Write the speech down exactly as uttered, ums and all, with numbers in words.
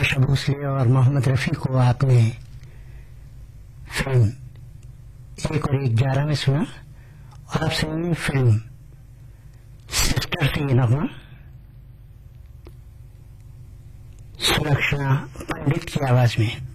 आशा भोसले और मोहम्मद रफी को आपने फिल्म एक और एक ग्यारह में सुना, और आप सुनिए फिल्म सिस्टर से ये नगमा सुलक्षणा पंडित की आवाज में।